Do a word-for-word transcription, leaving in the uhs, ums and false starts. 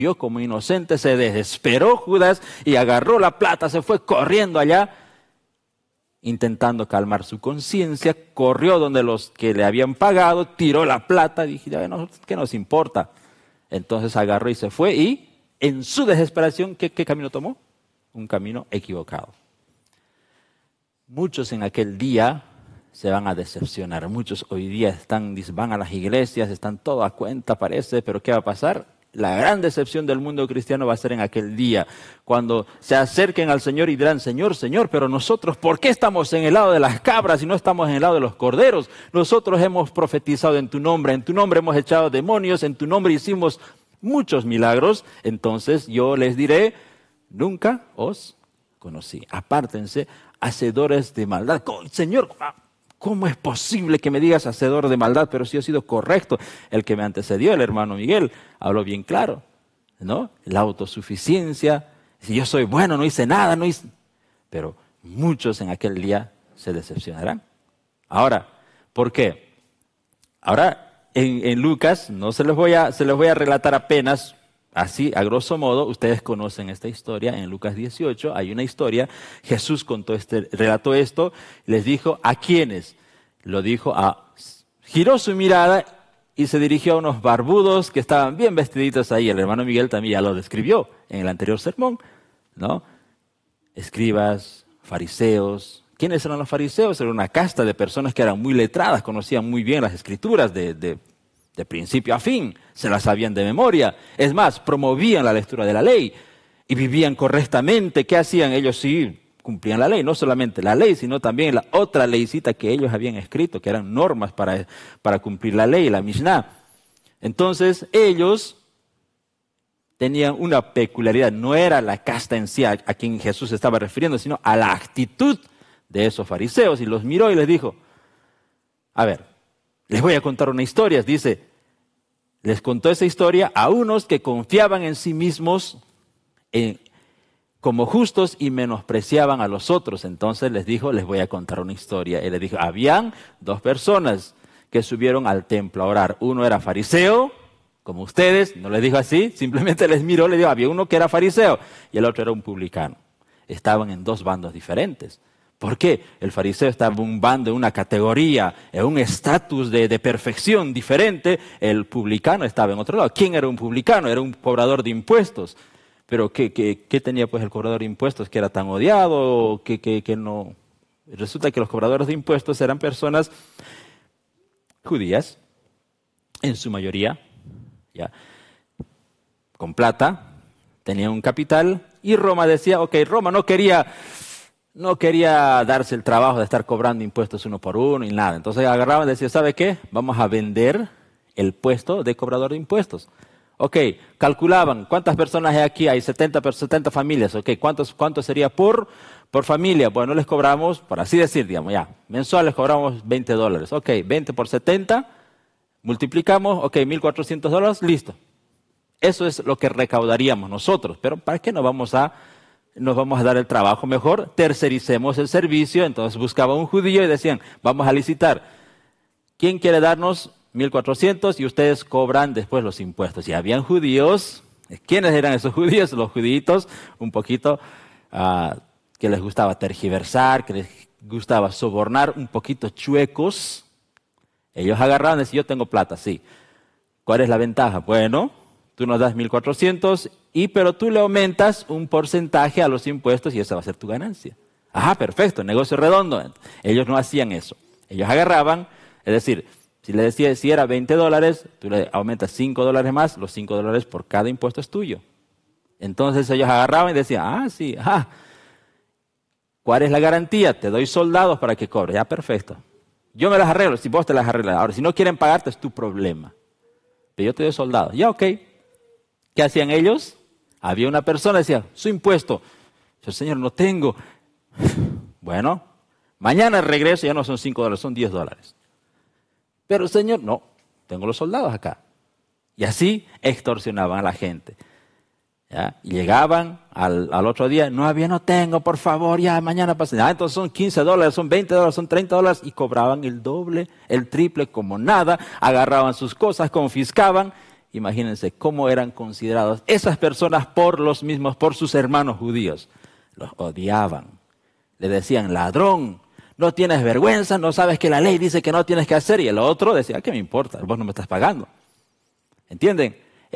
Yo como inocente se desesperó Judas y agarró la plata, se fue corriendo allá, intentando calmar su conciencia, corrió donde los que le habían pagado, tiró la plata, dije, ¿qué nos importa? Entonces agarró y se fue y en su desesperación, ¿qué, qué camino tomó? Un camino equivocado. Muchos en aquel día se van a decepcionar, muchos hoy día están, van a las iglesias, están todo a cuenta parece, pero ¿qué va a pasar? La gran decepción del mundo cristiano va a ser en aquel día, cuando se acerquen al Señor y dirán, Señor, Señor, pero nosotros, ¿por qué estamos en el lado de las cabras y no estamos en el lado de los corderos? Nosotros hemos profetizado en tu nombre, en tu nombre hemos echado demonios, en tu nombre hicimos muchos milagros. Entonces yo les diré, nunca os conocí. Apártense, hacedores de maldad. Señor, ¿cómo es posible que me digas hacedor de maldad? Pero si he sido correcto. El que me antecedió, el hermano Miguel, habló bien claro, ¿no? La autosuficiencia. Si yo soy bueno, no hice nada, no hice... Pero muchos en aquel día se decepcionarán. Ahora, ¿por qué? Ahora, en, en Lucas, no se los voy a, se los voy a relatar apenas, así, a grosso modo, ustedes conocen esta historia, en Lucas dieciocho hay una historia, Jesús contó este, relató esto, les dijo, ¿a quiénes? Lo dijo a, giró su mirada y se dirigió a unos barbudos que estaban bien vestiditos ahí, el hermano Miguel también ya lo describió en el anterior sermón, ¿no? Escribas, fariseos. ¿Quiénes eran los fariseos? Era una casta de personas que eran muy letradas, conocían muy bien las escrituras de, de De principio a fin, se las sabían de memoria. Es más, promovían la lectura de la ley y vivían correctamente. ¿Qué hacían? Ellos sí cumplían la ley, no solamente la ley, sino también la otra leycita que ellos habían escrito, que eran normas para, para cumplir la ley, la Mishnah. Entonces, ellos tenían una peculiaridad. No era la casta en sí a, a quien Jesús se estaba refiriendo, sino a la actitud de esos fariseos. Y los miró y les dijo, a ver, les voy a contar una historia, dice, les contó esa historia a unos que confiaban en sí mismos en, como justos y menospreciaban a los otros. Entonces les dijo, les voy a contar una historia. Y les dijo, habían dos personas que subieron al templo a orar. Uno era fariseo, como ustedes, no les dijo así, simplemente les miró, les dijo, había uno que era fariseo y el otro era un publicano. Estaban en dos bandos diferentes. ¿Por qué? El fariseo estaba en un bando, en una categoría, en un estatus de, de perfección diferente. El publicano estaba en otro lado. ¿Quién era un publicano? Era un cobrador de impuestos. Pero ¿qué, qué, qué tenía pues el cobrador de impuestos? ¿Que era tan odiado? ¿Que, que, que no? Resulta que los cobradores de impuestos eran personas judías, en su mayoría, ya, con plata, tenían un capital. Y Roma decía, ok, Roma no quería... No quería darse el trabajo de estar cobrando impuestos uno por uno y nada. Entonces agarraban y decían, ¿sabe qué? Vamos a vender el puesto de cobrador de impuestos. Ok, calculaban, ¿cuántas personas hay aquí? Hay setenta, setenta familias. Ok, ¿cuántos, ¿cuánto sería por, por familia? Bueno, les cobramos, por así decir, digamos, ya, mensual les cobramos veinte dólares. Ok, veinte por setenta, multiplicamos, ok, mil cuatrocientos dólares, listo. Eso es lo que recaudaríamos nosotros. Pero ¿para qué nos vamos a... nos vamos a dar el trabajo mejor, tercericemos el servicio? Entonces buscaba un judío y decían, vamos a licitar. ¿Quién quiere darnos mil cuatrocientos y ustedes cobran después los impuestos? Y habían judíos. ¿Quiénes eran esos judíos? Los juditos, un poquito, uh, que les gustaba tergiversar, que les gustaba sobornar, un poquito chuecos. Ellos agarraban y decían, yo tengo plata, sí. ¿Cuál es la ventaja? Bueno, tú nos das mil cuatrocientos, y, pero tú le aumentas un porcentaje a los impuestos y esa va a ser tu ganancia. Ajá, perfecto, negocio redondo. Ellos no hacían eso. Ellos agarraban, es decir, si le decía, si era veinte dólares, tú le aumentas cinco dólares más, los cinco dólares por cada impuesto es tuyo. Entonces ellos agarraban y decían, ah, sí, ajá. ¿Cuál es la garantía? Te doy soldados para que cobres. Ya, perfecto. Yo me las arreglo, si vos te las arreglas. Ahora, si no quieren pagarte, es tu problema. Pero yo te doy soldados. Ya, ok. ¿Qué hacían ellos? Había una persona que decía, su impuesto. Yo, Señor, no tengo. Bueno, mañana regreso, ya no son cinco dólares, son diez dólares. Pero, Señor, no, tengo los soldados acá. Y así extorsionaban a la gente. ¿Ya? Y llegaban al, al otro día, no había, no tengo, por favor, ya mañana pasa. Ah, entonces son quince dólares, son veinte dólares, son treinta dólares, y cobraban el doble, el triple, como nada, agarraban sus cosas, confiscaban, Imagínense cómo eran considerados esas personas por los mismos, por sus hermanos judíos. Los odiaban. Le decían, ladrón, no tienes vergüenza, no sabes que la ley dice que no tienes que hacer. Y el otro decía, ¿qué me importa? Vos no me estás pagando. ¿Entienden?